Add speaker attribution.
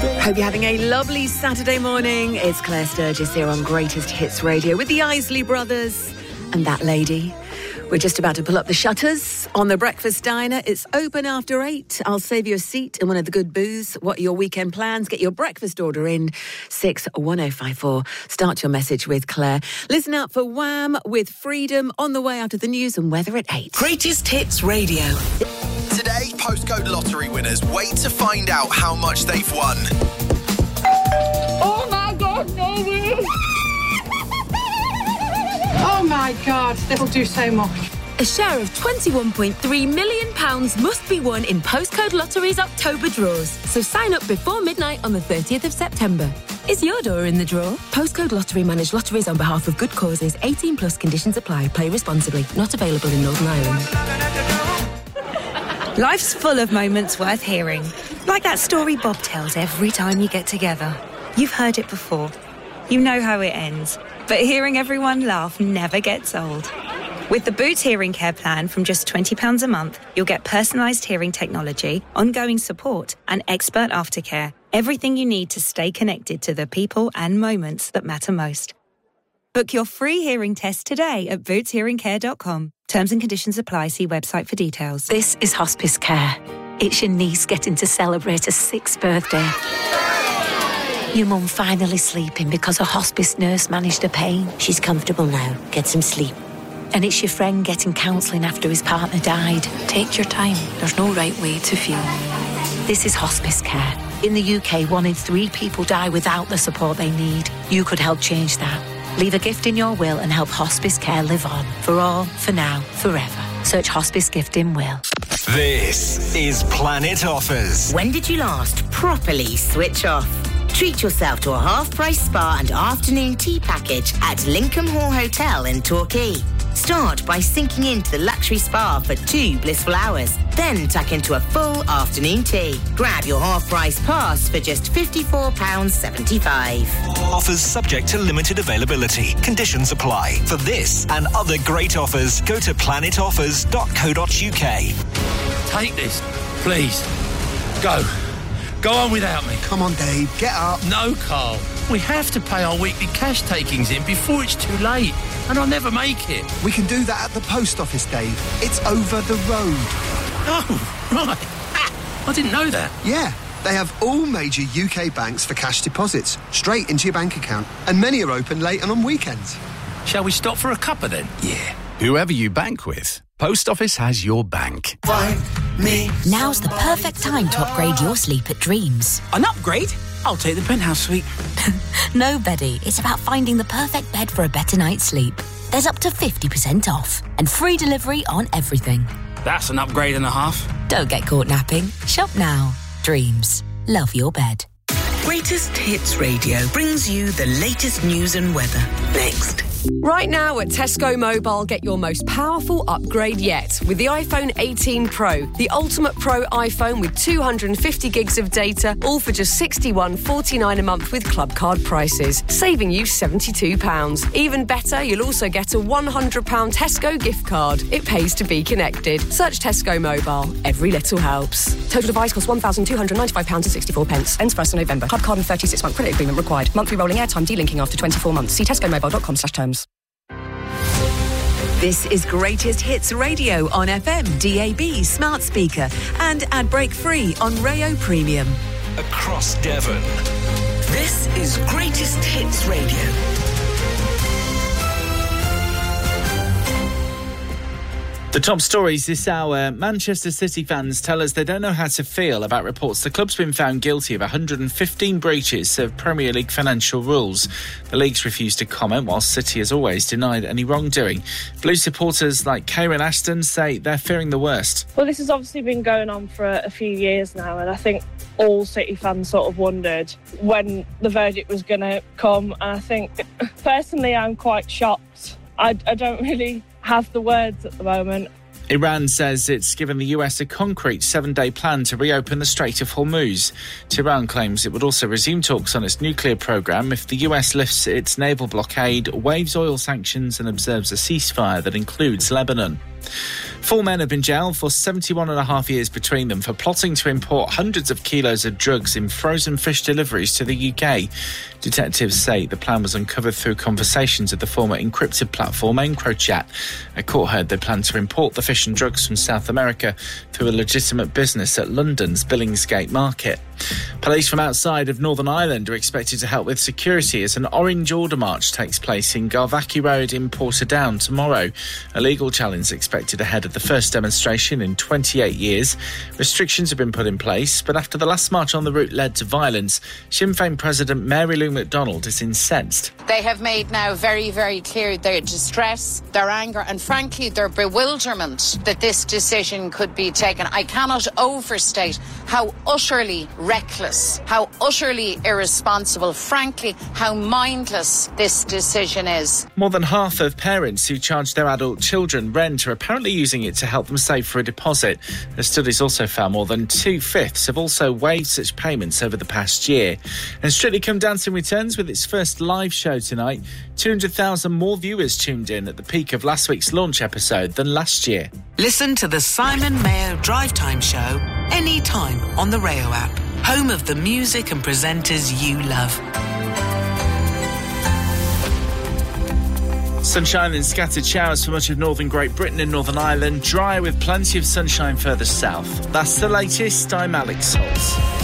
Speaker 1: Hope you're having a lovely Saturday morning. It's Claire Sturgis here on Greatest Hits Radio with the Isley Brothers and That Lady. We're just about to pull up the shutters on the Breakfast Diner. It's open after 8. I'll save you a seat in one of the good booths. What are your weekend plans? Get your breakfast order in 61054. Start your message with Claire. Listen out for Wham with Freedom on the way out of the news and weather at 8.
Speaker 2: Greatest Hits Radio.
Speaker 3: Today, postcode lottery winners wait to find out how much they've won.
Speaker 4: Oh my God, no! Oh my God, that'll do so much.
Speaker 5: A share of £21.3 million must be won in Postcode Lottery's October draws. So sign up before midnight on the 30th of September. Is your door in the draw? Postcode Lottery manage lotteries on behalf of good causes. 18 plus conditions apply. Play responsibly. Not available in Northern Ireland.
Speaker 6: Life's full of moments worth hearing. Like that story Bob tells every time you get together. You've heard it before. You know how it ends. But hearing everyone laugh never gets old. With the Boots Hearing Care plan from just £20 a month, you'll get personalised hearing technology, ongoing support and expert aftercare. Everything you need to stay connected to the people and moments that matter most. Book your free hearing test today at bootshearingcare.com. Terms and conditions apply. See website for details.
Speaker 7: This is Hospice Care. It's your niece getting to celebrate her 6th birthday. Your mum finally sleeping because a hospice nurse managed her pain.
Speaker 8: She's comfortable now. Get some sleep.
Speaker 7: And it's your friend getting counselling after his partner died. Take your time. There's no right way to feel. This is Hospice Care. In the UK, 1 in 3 people die without the support they need. You could help change that. Leave a gift in your will and help Hospice Care live on. For all, for now, forever. Search Hospice Gift in Will.
Speaker 3: This is Planet Offers.
Speaker 8: When did you last properly switch off? Treat yourself to a half-price spa and afternoon tea package at Lincoln Hall Hotel in Torquay. Start by sinking into the luxury spa for 2 blissful hours. Then tuck into a full afternoon tea. Grab your half-price pass for just £54.75.
Speaker 3: Offers subject to limited availability. Conditions apply. For this and other great offers, go to planetoffers.co.uk.
Speaker 9: Take this, please. Go. Go on without me.
Speaker 10: Come on, Dave. Get up.
Speaker 9: No, Carl. We have to pay our weekly cash takings in before it's too late. And I'll never make it.
Speaker 10: We can do that at the post office, Dave. It's over the road.
Speaker 9: Oh, right. I didn't know that.
Speaker 10: Yeah. They have all major UK banks for cash deposits, straight into your bank account. And many are open late and on weekends.
Speaker 9: Shall we stop for a cuppa then?
Speaker 10: Yeah.
Speaker 11: Whoever you bank with, Post Office has your bank.
Speaker 2: Find me.
Speaker 12: Now's the perfect time to upgrade your sleep at Dreams.
Speaker 2: An upgrade? I'll take the penthouse suite.
Speaker 12: No, Beddy. It's about finding the perfect bed for a better night's sleep. There's up to 50% off and free delivery on everything.
Speaker 2: That's an upgrade and a half.
Speaker 12: Don't get caught napping. Shop now. Dreams. Love your bed.
Speaker 2: Greatest Hits Radio brings you the latest news and weather. Next.
Speaker 13: Right now at Tesco Mobile, get your most powerful upgrade yet with the iPhone 18 Pro, the ultimate Pro iPhone with 250 gigs of data, all for just $61.49 a month with Club Card prices, saving you £72. Even better, you'll also get a £100 Tesco gift card. It pays to be connected. Search Tesco Mobile. Every little helps. Total device costs £1,295.64. Ends 1st of November. Club Card and 36-month credit agreement required. Monthly rolling airtime delinking after 24 months. See tescomobile.com/terms.
Speaker 1: This is Greatest Hits Radio on FM, DAB, smart speaker and ad break free on Rayo Premium.
Speaker 3: Across Devon.
Speaker 2: This is Greatest Hits Radio.
Speaker 14: The top stories this hour. Manchester City fans tell us they don't know how to feel about reports the club's been found guilty of 115 breaches of Premier League financial rules. The league's refused to comment, while City has always denied any wrongdoing. Blue supporters like Kieran Ashton say they're fearing the worst.
Speaker 15: Well, this has obviously been going on for a few years now, and I think all City fans sort of wondered when the verdict was going to come. And I think, personally, I'm quite shocked. I don't really have the words at the moment.
Speaker 14: Iran says it's given the US a concrete 7-day plan to reopen the Strait of Hormuz. Tehran claims it would also resume talks on its nuclear programme if the US lifts its naval blockade, waives oil sanctions and observes a ceasefire that includes Lebanon. 4 men have been jailed for 71 and a half years between them for plotting to import hundreds of kilos of drugs in frozen fish deliveries to the UK. Detectives say the plan was uncovered through conversations with the former encrypted platform EncroChat. A court heard they plan to import the fish and drugs from South America through a legitimate business at London's Billingsgate Market. Police from outside of Northern Ireland are expected to help with security as an Orange Order March takes place in Garvackie Road in Portadown tomorrow. A legal challenge is expected ahead of the first demonstration in 28 years. Restrictions have been put in place, but after the last march on the route led to violence, Sinn Féin President Mary Lou McDonald is incensed.
Speaker 16: They have made now very, very clear their distress, their anger and frankly their bewilderment that this decision could be taken. I cannot overstate how utterly reckless, how utterly irresponsible, frankly, how mindless this decision is.
Speaker 14: More than half of parents who charge their adult children rent are apparently using it to help them save for a deposit. The studies also found more than 2/5 have also waived such payments over the past year. And Strictly Come Dancing returns with its first live show tonight. 200,000 more viewers tuned in at the peak of last week's launch episode than last year.
Speaker 2: Listen to the Simon Mayo Drive Time Show anytime on the Rayo app, home of the music and presenters you love.
Speaker 14: Sunshine and scattered showers for much of northern Great Britain and Northern Ireland. Dry with plenty of sunshine further south. That's the latest. I'm Alex Holtz.